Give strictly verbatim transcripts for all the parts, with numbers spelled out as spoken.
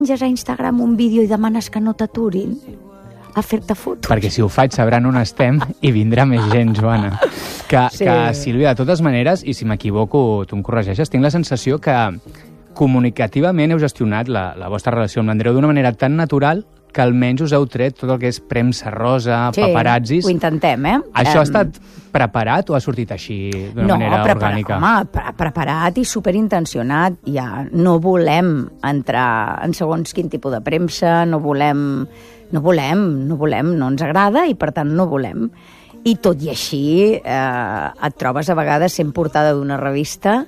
penges a Instagram un vídeo i demanes que no t'aturin a fer-te fotos. Perquè si ho faig sabran on estem i vindrà més gent, Joana. Que, sí. que Sílvia, de totes maneres, i si m'equivoco tu em corregeixes, tinc la sensació que comunicativament heu gestionat la, la vostra relació amb l'Andreu d'una manera tan natural que almenys us heu tret tot el que és premsa rosa, sí, paparazzis. Ho intentem, eh? Això ha estat preparat o ha sortit així d'una no, manera prepara, orgànica? No, home, pre preparat i superintencionat. Ja no volem entrar en segons quin tipus de premsa, no volem, no volem, no volem, no ens agrada i per tant no volem. I tot i així eh, et trobes a vegades sent portada d'una revista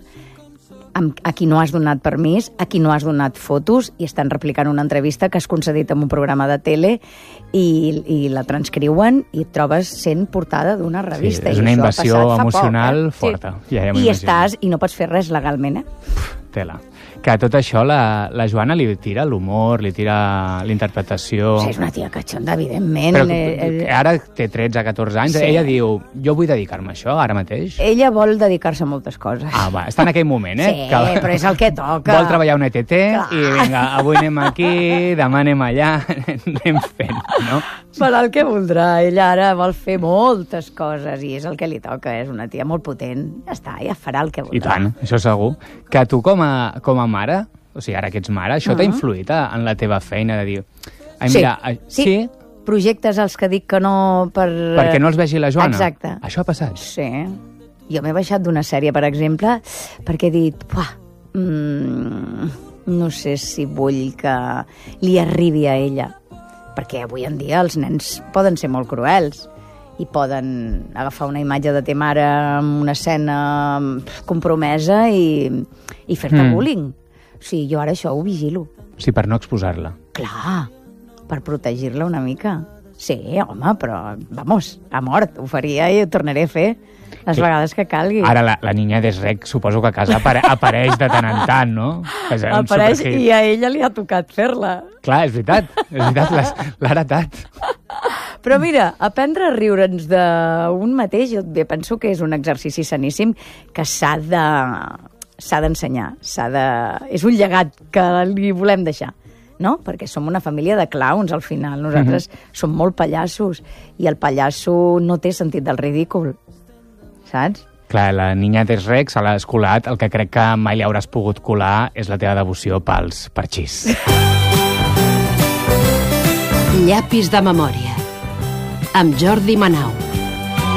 a qui no has donat permís, a qui no has donat fotos i estan replicant una entrevista que has concedit en un programa de tele i, i la transcriuen i et trobes sent portada d'una revista. Sí, és una invasió emocional poc, eh? forta. Sí. Ja, ja I estàs i no pots fer res legalment, eh? Puf, tela. Que tot això la, la Joana li tira l'humor, li tira l'interpretació... Sí, és una tia catxonda, evidentment. Però eh, ara té tretze a catorze anys, sí. Ella diu, jo vull dedicar-me a això ara mateix. Ella vol dedicar-se a moltes coses. Ah, va, està en aquell moment, eh? Sí, que... però és el que toca. Vol treballar un E T T i vinga, avui anem aquí, demà anem allà, anem fent, no? Farà el que voldrà. Ella ara vol fer moltes coses i és el que li toca. És una tia molt potent. Ja està, ja farà el que voldrà. I tant, això segur. Que tu com a, com a mare, o sigui, ara que ets mare, això uh -huh. t'ha influït en la teva feina de dir... Ai, sí, mira, sí. sí. Projectes als que dic que no per... Perquè no els vegi la Joana? Exacte. Això ha passat? Sí. Jo m'he baixat d'una sèrie, per exemple, perquè he dit, uah, mmm, no sé si vull que li arribi a ella. Perquè avui en dia els nens poden ser molt cruels i poden agafar una imatge de ta mare amb una escena compromesa i, i fer-te mm. bullying. O sigui, jo ara això ho vigilo. Sí, per no exposar-la. Clar, per protegir-la una mica. Sí, home, però, vamos, a mort, ho faria i ho tornaré a fer les sí. vegades que calgui. Ara la, la niña d'Esrec suposo que a casa apare apareix de tant en tant, no? Apareix i a ella li ha tocat fer-la. Clar, és veritat, és veritat, l'ha heretat. Però mira, aprendre a riure'ns d'un mateix, jo bé, penso que és un exercici saníssim que s'ha de s'ha d'ensenyar, s'ha de... és un llegat que li volem deixar, no? Perquè som una família de clowns, al final. Nosaltres uh-huh. som molt pallassos i el pallasso no té sentit del ridícul, saps? Clar, la niña d'Esrec se l'ha escolat, el que crec que mai li hauràs pogut colar és la teva devoció pels parxís. Llapis de memòria amb Jordi Manau.